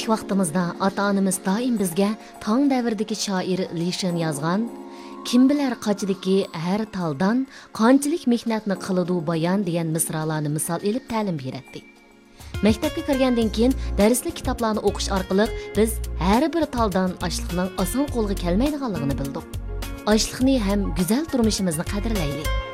vaqtimizda ota-onamiz doim bizga tong davridagi shoir Lishin yozgan kim bilar qochidiki har taldan qanchalik mehnatni qiladi bayon degan misralarni misol elib ta'lim beradi. Maktabga kirgandan keyin darslik kitoblarni o'qish orqali biz har bir taldan ochliqning oson qo'lga kelmaydiganligini bildik. Ochliqni ham go'zal turmushimizni qadrlaylik.